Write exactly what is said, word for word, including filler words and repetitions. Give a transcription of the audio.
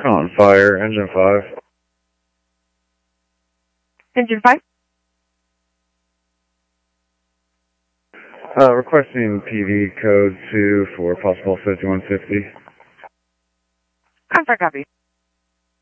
On fire, engine five. Engine five? Uh, requesting P V code two for possible fifty-one fifty. Confirm copy.